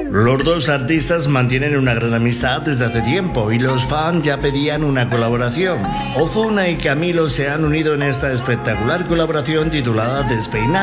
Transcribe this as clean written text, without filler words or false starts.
Los dos artistas mantienen una gran amistad desde hace tiempo y los fans ya pedían una colaboración. Ozuna y Camilo se han unido en esta espectacular colaboración titulada Despeinado.